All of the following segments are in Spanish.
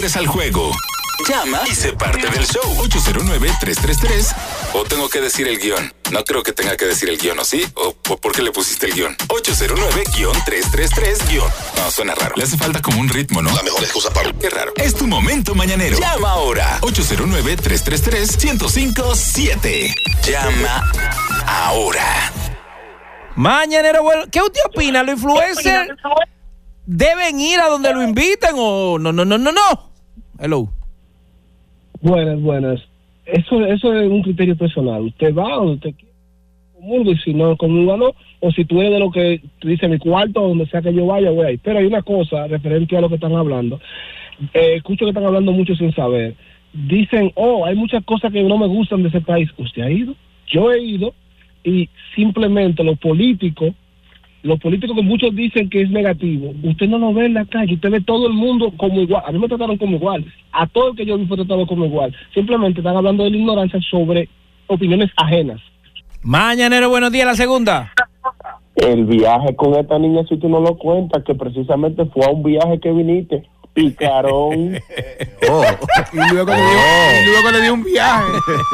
entres al juego. Llama y sé parte del show. 809-333. O tengo que decir el guión. No creo que tenga que decir el guión, ¿o sí? ¿O por qué le pusiste el guión? 809-333-. No, suena raro. Le hace falta como un ritmo, ¿no? La mejor excusa para... Qué raro. Es tu momento mañanero. Llama ahora. 809-333-1057. Llama ahora. Mañanero, bueno, ¿qué usted opina? ¿Los influencers deben ir a donde lo inviten o no? Hello. Buenas. Eso es un criterio personal. Usted va donde usted quiere, comulgo, y si no comulga no, o si tú eres de lo que tú dices mi cuarto, donde sea que yo vaya, voy ahí. Pero hay una cosa referente a lo que están hablando. Escucho que están hablando mucho sin saber. Dicen, hay muchas cosas que no me gustan de ese país. ¿Usted ha ido? Yo he ido, y simplemente los políticos que muchos dicen que es negativo, usted no lo ve en la calle, usted ve todo el mundo como igual. A mí me trataron como igual, a todo el que yo vi fue tratado como igual. Simplemente están hablando de la ignorancia sobre opiniones ajenas. Mañanero, buenos días, la segunda. El viaje con esta niña, si tú no lo cuentas, que precisamente fue a un viaje que viniste, picarón. Y luego le dio un viaje.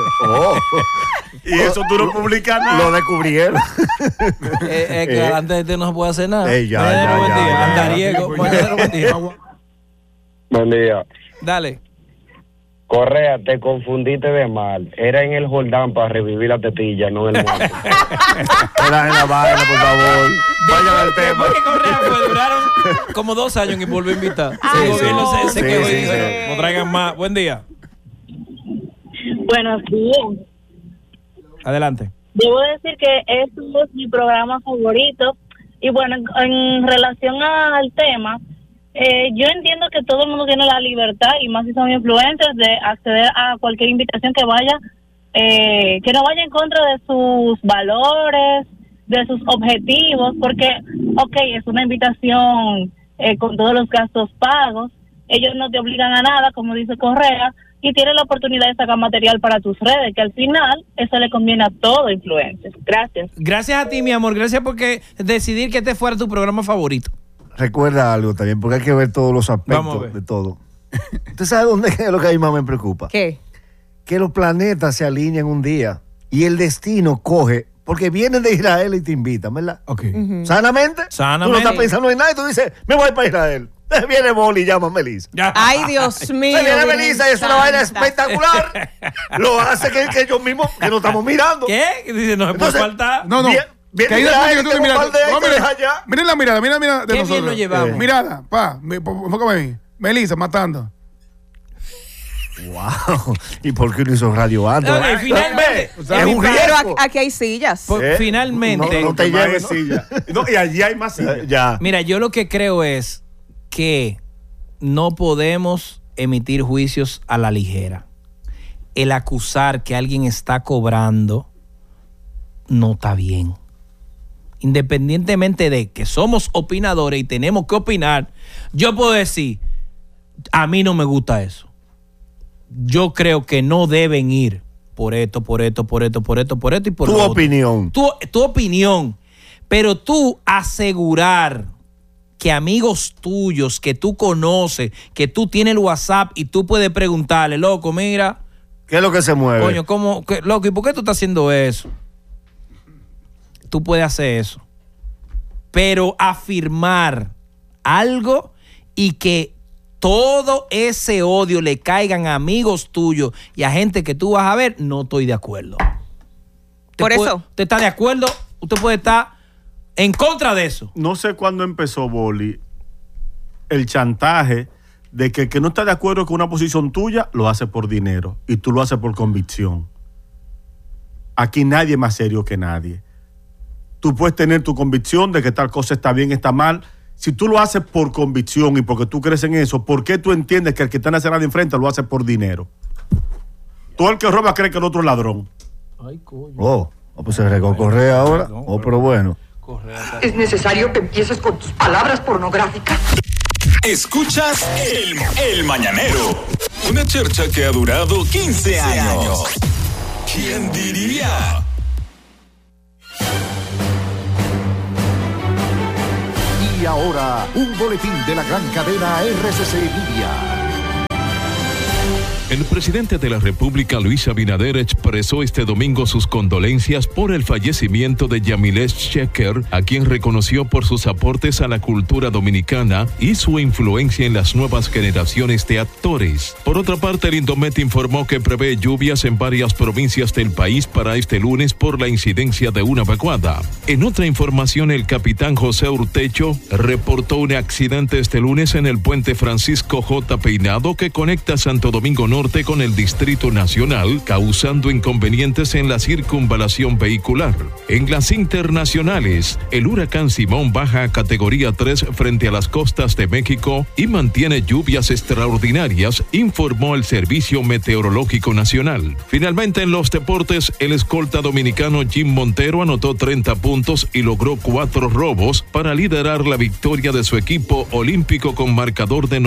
Y eso tú no publicas nada. Lo descubrieron. Que antes de no se puede hacer nada. Buen día. Andariego. Buen día. Buen día. Dale. Correa, te confundiste de mal. Era en el Jordán para revivir la tetilla, no en el monte. Era en la vaina, por favor. Vayan al tema. Porque Correa duraron como 2 años y volvió a invitar. El gobierno se quedó y dijo, no traigan más. Buen día. Buenos días. Adelante. Debo decir que este es mi programa favorito. Y bueno, en relación al tema, yo entiendo que todo el mundo tiene la libertad, y más si son influencers, de acceder a cualquier invitación que vaya, que no vaya en contra de sus valores, de sus objetivos, porque, es una invitación con todos los gastos pagos, ellos no te obligan a nada, como dice Correa, y tienes la oportunidad de sacar material para tus redes, que al final eso le conviene a todo influencer. Gracias. Gracias a ti, mi amor, gracias porque decidir que este fuera tu programa favorito. Recuerda algo también, porque hay que ver todos los aspectos de todo. ¿Usted sabe dónde es lo que a mí más me preocupa? ¿Qué? Que los planetas se alinean un día y el destino coge, porque vienen de Israel y te invitan, ¿verdad? Okay. Uh-huh. ¿Sanamente? Tú no estás pensando en nada y tú dices, me voy para Israel. Viene Boli y llama a Melissa. Ay, Dios mío. Viene Melissa y es una vaina espectacular. Lo hace que ellos mismos, que no estamos mirando. ¿Qué? Dice, no se puede faltar. No. Viene Israel y tengo un par de allá. Miren la mirada, mira de ¿Qué nosotros. bien nos llevamos? Mirada, enfócame a mí. Melissa, matando. Wow. ¿Y por qué no hizo radio antes? Okay, finalmente. Es un riesgo. Pero aquí hay sillas. Finalmente. No te lleves, silla. Y allí hay más sillas. Ya. Mira, yo lo que creo es que no podemos emitir juicios a la ligera. El acusar que alguien está cobrando no está bien. Independientemente de que somos opinadores y tenemos que opinar, yo puedo decir, a mí no me gusta eso. Yo creo que no deben ir por esto y por lo otro. Tu opinión. Tu opinión. Pero tú asegurar que amigos tuyos que tú conoces, que tú tienes el WhatsApp y tú puedes preguntarle, loco, mira. ¿Qué es lo que se mueve? Coño, loco, ¿y por qué tú estás haciendo eso? Tú puedes hacer eso. Pero afirmar algo y que todo ese odio le caigan a amigos tuyos y a gente que tú vas a ver, no estoy de acuerdo. Por eso. ¿Usted está de acuerdo? Usted puede estar en contra de eso. No sé cuándo empezó, Boli, el chantaje de que el que no está de acuerdo con una posición tuya lo hace por dinero y tú lo haces por convicción. Aquí nadie es más serio que nadie. Tú puedes tener tu convicción de que tal cosa está bien, está mal. Si tú lo haces por convicción y porque tú crees en eso, ¿por qué tú entiendes que el que está en la cerrada de enfrente lo hace por dinero? Todo el que roba cree que el otro es ladrón. Ay, coño. Pues se regó Correa ahora. Pero bueno. ¿Es necesario que empieces con tus palabras pornográficas? Escuchas el Mañanero. Una chercha que ha durado 15 años. ¿Quién diría? Y ahora, un boletín de la gran cadena RCC Media. El presidente de la República, Luis Abinader, expresó este domingo sus condolencias por el fallecimiento de Yamilet Sheker, a quien reconoció por sus aportes a la cultura dominicana y su influencia en las nuevas generaciones de actores. Por otra parte, el Indomet informó que prevé lluvias en varias provincias del país para este lunes por la incidencia de una vaguada. En otra información, el capitán José Urtecho reportó un accidente este lunes en el puente Francisco J. Peinado que conecta Santo Domingo Norte con el Distrito Nacional, causando inconvenientes en la circunvalación vehicular. En las internacionales, el huracán Simón baja a categoría 3 frente a las costas de México y mantiene lluvias extraordinarias, informó el Servicio Meteorológico Nacional. Finalmente, en los deportes, el escolta dominicano Jim Montero anotó 30 puntos y logró 4 robos para liderar la victoria de su equipo olímpico con marcador de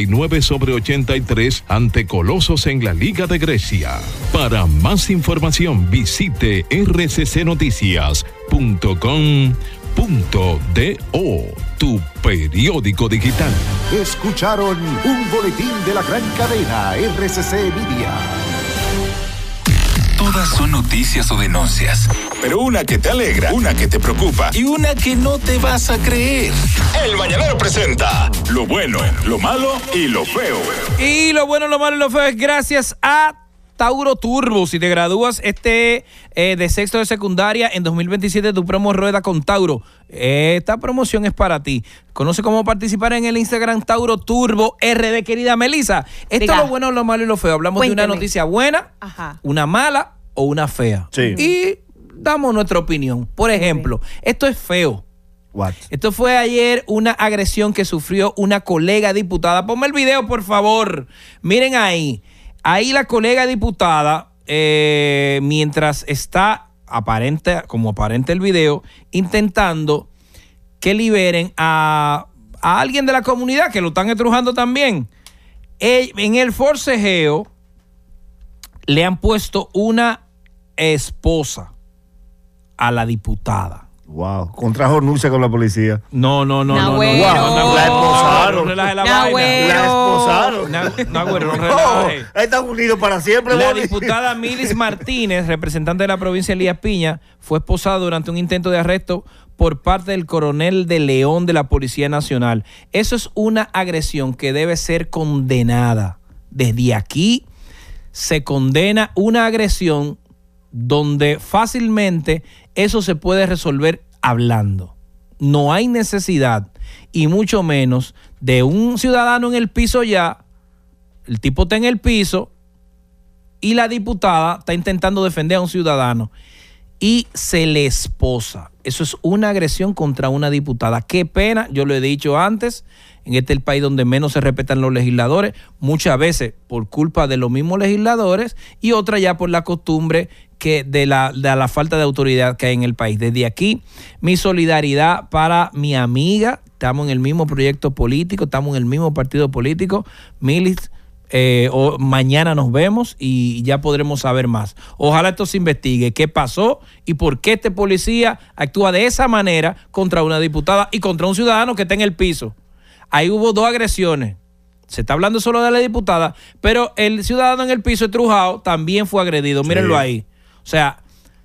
99-83 ante Colosos en la Liga de Grecia. Para más información, visite rccnoticias.com.do, tu periódico digital. Escucharon un boletín de la gran cadena RCC Media. Todas son noticias o denuncias, pero una que te alegra, una que te preocupa y una que no te vas a creer. El Mañanero presenta lo bueno, lo malo y lo feo. Y lo bueno, lo malo y lo feo es gracias a Tauro Turbo. Si te gradúas de sexto de secundaria en 2027, tu promo rueda con Tauro. Esta promoción es para ti. Conoce cómo participar en el Instagram Tauro Turbo RD, querida Melissa. Esto es lo bueno, lo malo y lo feo. Hablamos de una noticia buena, una mala o una fea. Sí. Y damos nuestra opinión. Por ejemplo, esto es feo. What? Esto fue ayer una agresión que sufrió una colega diputada. Ponme el video, por favor. Miren ahí. Ahí la colega diputada, mientras está como aparente el video, intentando que liberen a alguien de la comunidad que lo están estrujando también. En el forcejeo le han puesto una esposa a la diputada. Wow, contrajo nuncia con la policía. No. Wow. La esposaron. No relaje la vaina. La esposaron. No relaje. Estados Unidos para siempre. La diputada Milis Martínez, representante de la provincia de Elías Piña, fue esposada durante un intento de arresto por parte del coronel de León de la Policía Nacional. Eso es una agresión que debe ser condenada. Desde aquí se condena una agresión donde fácilmente eso se puede resolver hablando. No hay necesidad, y mucho menos, de un ciudadano en el piso ya. El tipo está en el piso y la diputada está intentando defender a un ciudadano y se le esposa. Eso es una agresión contra una diputada. Qué pena, yo lo he dicho antes, en este es el país donde menos se respetan los legisladores, muchas veces por culpa de los mismos legisladores y otra ya por la costumbre que de la falta de autoridad que hay en el país. Desde aquí, mi solidaridad para mi amiga. Estamos en el mismo proyecto político, estamos en el mismo partido político. Milis, mañana nos vemos y ya podremos saber más. Ojalá esto se investigue, qué pasó y por qué este policía actúa de esa manera contra una diputada y contra un ciudadano que está en el piso. Ahí hubo 2 agresiones. Se está hablando solo de la diputada, pero el ciudadano en el piso estrujado también fue agredido. Mírenlo ahí. O sea,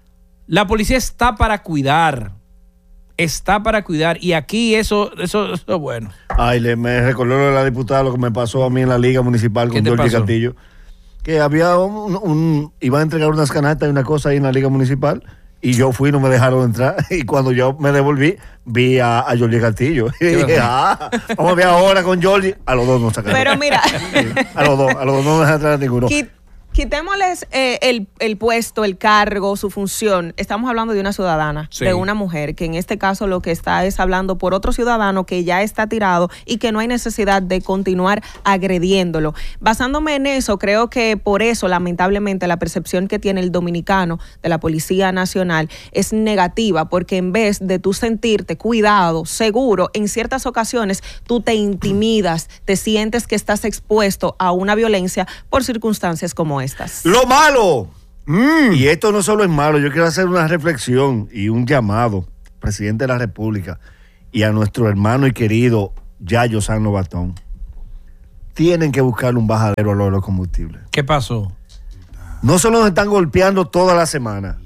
la policía está para cuidar. Está para cuidar. Y aquí eso es bueno. Ay, me recordó lo de la diputada, lo que me pasó a mí en la Liga Municipal con Jorge Castillo. Que había iban a entregar unas canastas y una cosa ahí en la Liga Municipal. Y yo fui, no me dejaron entrar. Y cuando yo me devolví, vi a Jorge Castillo. Y dije, vamos a ver ahora con Jorge. A los 2 nos sacaron. Pero mira. A los dos no dejan entrar a ninguno. Quitémosles el puesto, el cargo, su función. Estamos hablando de una ciudadana, de una mujer, que en este caso lo que está es hablando por otro ciudadano que ya está tirado y que no hay necesidad de continuar agrediéndolo. Basándome en eso, creo que por eso, lamentablemente, la percepción que tiene el dominicano de la Policía Nacional es negativa, porque en vez de tú sentirte cuidado, seguro, en ciertas ocasiones tú te intimidas, te sientes que estás expuesto a una violencia por circunstancias como estas. Lo malo. Y esto no solo es malo, yo quiero hacer una reflexión y un llamado, presidente de la República, y a nuestro hermano y querido Yayo San Lobatón. tienen que buscarle un bajadero a los combustibles. ¿Qué pasó? No solo nos están golpeando toda la semana,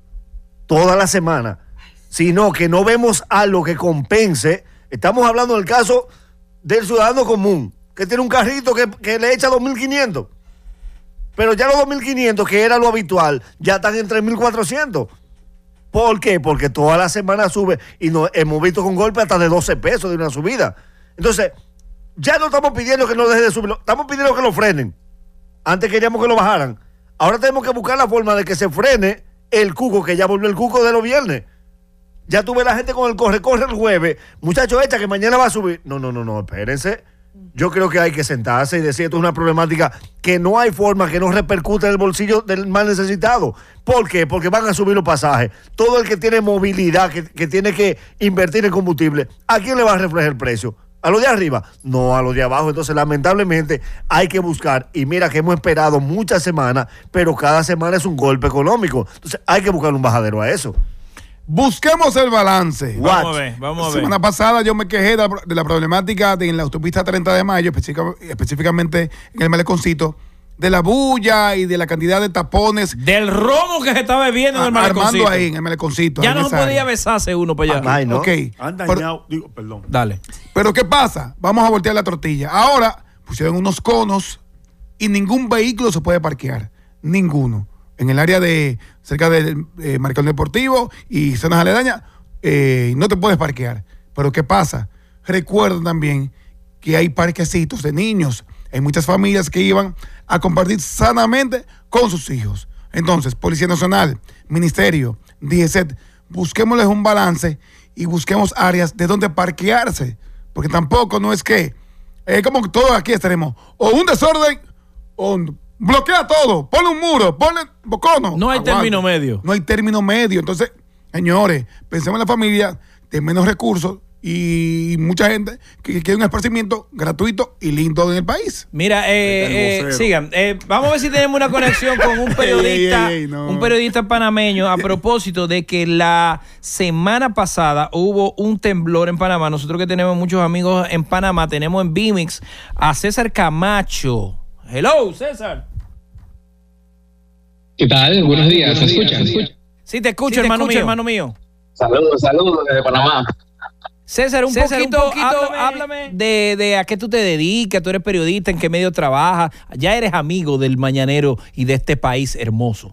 sino que no vemos algo que compense. Estamos hablando del caso del ciudadano común, que tiene un carrito que le echa 2.500. Pero ya los 2.500, que era lo habitual, ya están en 3.400. ¿Por qué? Porque toda la semana sube y hemos visto con golpe hasta de 12 pesos de una subida. Entonces, ya no estamos pidiendo que no deje de subirlo, estamos pidiendo que lo frenen. Antes queríamos que lo bajaran. Ahora tenemos que buscar la forma de que se frene el cuco, que ya volvió el cuco de los viernes. Ya tuve la gente con el corre el jueves. Muchachos, echa que mañana va a subir. No, espérense. Yo creo que hay que sentarse y decir, esto es una problemática que no hay forma que no repercute en el bolsillo del más necesitado. ¿Por qué? Porque van a subir los pasajes. Todo el que tiene movilidad, que tiene que invertir en combustible, ¿a quién le va a reflejar el precio? ¿A los de arriba? No, a los de abajo. Entonces, lamentablemente, hay que buscar. Y mira que hemos esperado muchas semanas, pero cada semana es un golpe económico. Entonces, hay que buscar un bajadero a eso. Busquemos el balance. Vamos a ver. La semana pasada yo me quejé de la problemática en la autopista 30 de mayo, específicamente en el Maleconcito, de la bulla y de la cantidad de tapones. Del romo que se está bebiendo en el Maleconcito. Armando ahí en el Maleconcito. Ya no se podía besarse uno para allá. Ay, ¿no? Ok. Han dañado, perdón. Dale. Pero ¿qué pasa? Vamos a voltear la tortilla. Ahora pusieron unos conos y ningún vehículo se puede parquear. Ninguno. En el área cerca del Marcón Deportivo y zonas aledañas, no te puedes parquear. Pero ¿qué pasa? Recuerden también que hay parquecitos de niños. Hay muchas familias que iban a compartir sanamente con sus hijos. Entonces, Policía Nacional, Ministerio, DGCET, busquémosles un balance y busquemos áreas de donde parquearse. Porque tampoco no es que, como que todos aquí estaremos, o un desorden, o bloquea todo, ponle un muro, ponle bocono. No hay término medio. No hay término medio. Entonces, señores, pensemos en la familia de menos recursos y mucha gente que quiere un esparcimiento gratuito y lindo en el país. Mira, sigan. Vamos a ver si tenemos una conexión con un periodista, un periodista panameño, a propósito de que la semana pasada hubo un temblor en Panamá. Nosotros que tenemos muchos amigos en Panamá, tenemos en Bimix a César Camacho. Hello, César. ¿Qué tal? Buenos días. ¿Se escucha? Sí, te escucho, hermano mío. Saludos desde Panamá. César, un poquito háblame de a qué tú te dedicas, tú eres periodista, en qué medio trabajas, ya eres amigo del Mañanero y de este país hermoso.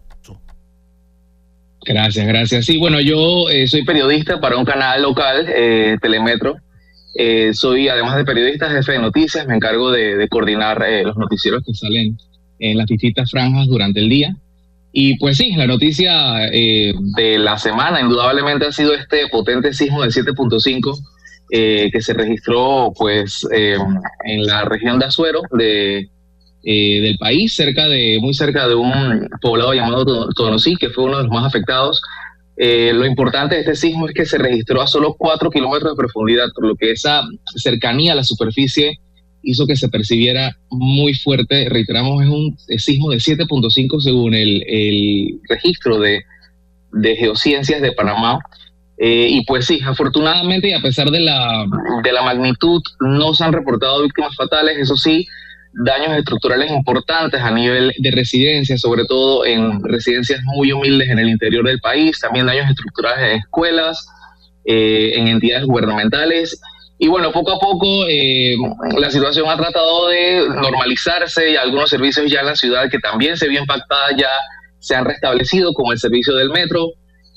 Gracias. Sí, bueno, yo soy periodista para un canal local, Telemetro. Soy, además de periodista, jefe de noticias. Me encargo de coordinar los noticieros que salen en las distintas franjas durante el día. Y pues sí, la noticia de la semana indudablemente ha sido este potente sismo de 7.5 que se registró pues en la región de Azuero del país, muy cerca de un poblado llamado Tonosí, que fue uno de los más afectados. Lo importante de este sismo es que se registró a solo 4 kilómetros de profundidad, por lo que esa cercanía a la superficie hizo que se percibiera muy fuerte. Reiteramos, es un sismo de 7.5 según el registro de Geociencias de Panamá. Y pues sí, afortunadamente, y a pesar de la magnitud, no se han reportado víctimas fatales. Eso sí, daños estructurales importantes a nivel de residencias, sobre todo en residencias muy humildes en el interior del país. También daños estructurales en escuelas, en entidades gubernamentales. Y bueno, poco a poco la situación ha tratado de normalizarse y algunos servicios ya en la ciudad que también se vio impactada ya se han restablecido, como el servicio del metro.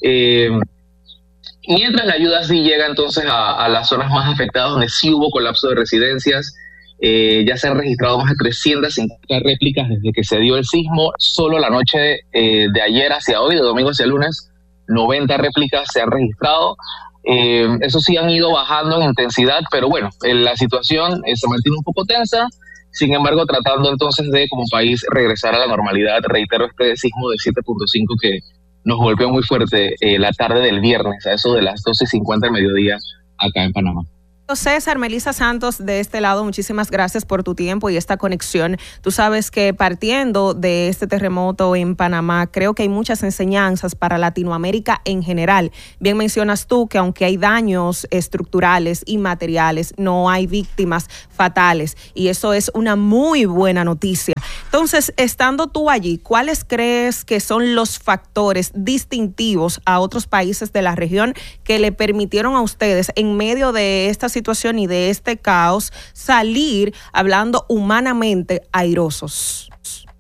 Mientras la ayuda sí llega entonces a las zonas más afectadas donde sí hubo colapso de residencias. Ya se han registrado más de 350 réplicas desde que se dio el sismo. Solo la noche de ayer hacia hoy, de domingo hacia lunes, 90 réplicas se han registrado. Eso sí han ido bajando en intensidad, pero bueno, la situación se mantiene un poco tensa. Sin embargo, tratando entonces de, como país, regresar a la normalidad. Reitero, este sismo de 7.5 que nos golpeó muy fuerte la tarde del viernes, a eso de las 12:50 del mediodía acá en Panamá. César, Melissa Santos de este lado, muchísimas gracias por tu tiempo y esta conexión. Tú sabes que partiendo de este terremoto en Panamá, creo que hay muchas enseñanzas para Latinoamérica en general. Bien mencionas tú que aunque hay daños estructurales y materiales, no hay víctimas fatales y eso es una muy buena noticia. Entonces, estando tú allí, ¿cuáles crees que son los factores distintivos a otros países de la región que le permitieron a ustedes en medio de esta situación y de este caos salir hablando humanamente airosos?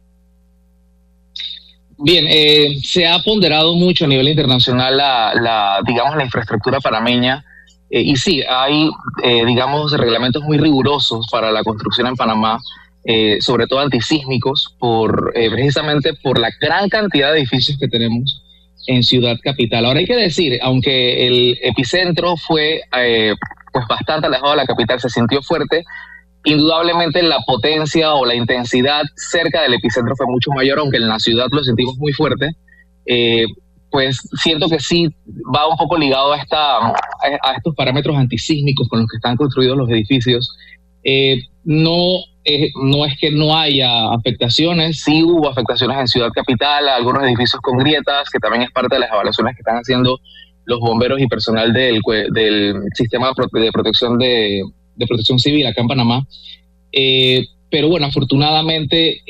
Bien, se ha ponderado mucho a nivel internacional la infraestructura panameña y sí, hay reglamentos muy rigurosos para la construcción en Panamá, sobre todo antisísmicos, precisamente por la gran cantidad de edificios que tenemos en Ciudad Capital. Ahora hay que decir, aunque el epicentro fue bastante alejado de la capital, se sintió fuerte, indudablemente la potencia o la intensidad cerca del epicentro fue mucho mayor, aunque en la ciudad lo sentimos muy fuerte. Pues siento que sí va un poco ligado a estos parámetros antisísmicos con los que están construidos los edificios. No es que no haya afectaciones, sí hubo afectaciones en Ciudad Capital, algunos edificios con grietas, que también es parte de las evaluaciones que están haciendo los bomberos y personal del sistema de protección civil acá en Panamá. Pero bueno, afortunadamente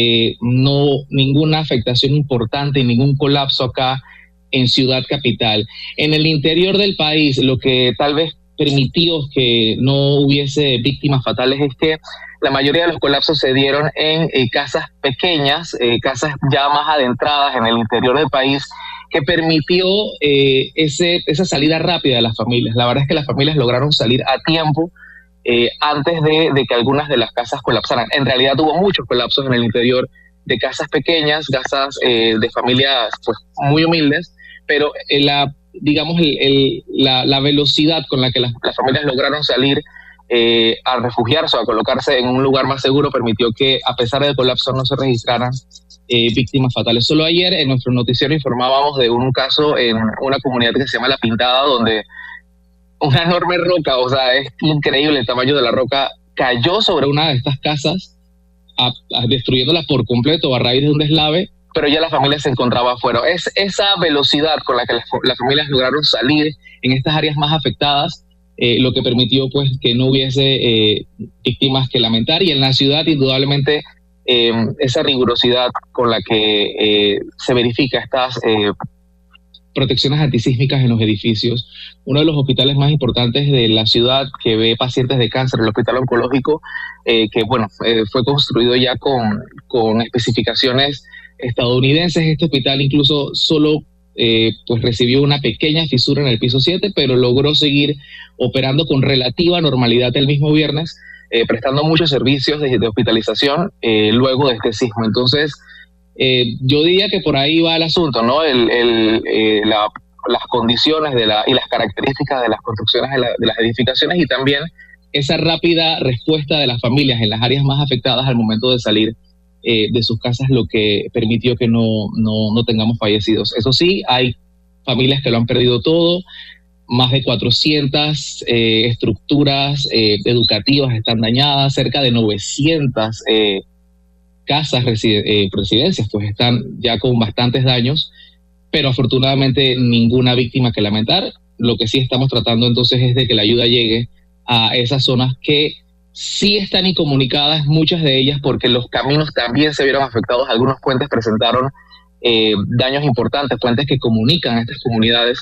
ninguna afectación importante y ningún colapso acá en Ciudad Capital. En el interior del país, lo que tal vez permitió que no hubiese víctimas fatales es que la mayoría de los colapsos se dieron en casas pequeñas, casas ya más adentradas en el interior del país, que permitió esa salida rápida de las familias. La verdad es que las familias lograron salir a tiempo antes de que algunas de las casas colapsaran. En realidad hubo muchos colapsos en el interior de casas pequeñas, casas de familias pues muy humildes, pero la velocidad con la que las familias lograron salir a refugiarse o a colocarse en un lugar más seguro permitió que, a pesar del colapso, no se registraran víctimas fatales. Solo ayer en nuestro noticiero informábamos de un caso en una comunidad que se llama La Pintada, donde una enorme roca, o sea, es increíble el tamaño de la roca, cayó sobre una de estas casas, destruyéndola por completo a raíz de un deslave, pero ya la familia se encontraba afuera. Es esa velocidad con la que las familias lograron salir en estas áreas más afectadas lo que permitió pues que no hubiese víctimas que lamentar, y en la ciudad indudablemente esa rigurosidad con la que se verifica estas protecciones antisísmicas en los edificios. Uno de los hospitales más importantes de la ciudad que ve pacientes de cáncer, el Hospital Oncológico, fue construido ya con especificaciones estadounidenses. Este hospital incluso solo recibió una pequeña fisura en el piso 7, pero logró seguir operando con relativa normalidad el mismo viernes, prestando muchos servicios de hospitalización luego de este sismo. Entonces, yo diría que por ahí va el asunto, ¿no? Las condiciones y las características de las construcciones de las edificaciones, y también esa rápida respuesta de las familias en las áreas más afectadas al momento de salir de sus casas, lo que permitió que no tengamos fallecidos. Eso sí, hay familias que lo han perdido todo. Más de 400 estructuras educativas están dañadas, cerca de 900 casas, residencias, pues están ya con bastantes daños, pero afortunadamente ninguna víctima que lamentar. Lo que sí estamos tratando entonces es de que la ayuda llegue a esas zonas que sí están incomunicadas, muchas de ellas, porque los caminos también se vieron afectados. Algunos puentes presentaron daños importantes, puentes que comunican a estas comunidades,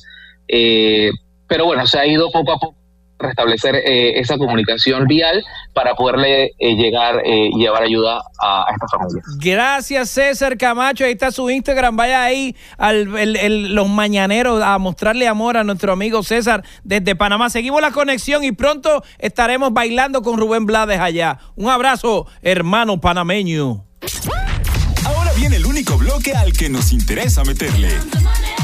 pero bueno, se ha ido poco a poco a restablecer esa comunicación vial para poderle llegar y llevar ayuda a estas familias. Gracias, César Camacho. Ahí está su Instagram. Vaya ahí los mañaneros a mostrarle amor a nuestro amigo César desde Panamá. Seguimos la conexión y pronto estaremos bailando con Rubén Blades allá. Un abrazo, hermano panameño. Ahora viene el único bloque al que nos interesa meterle.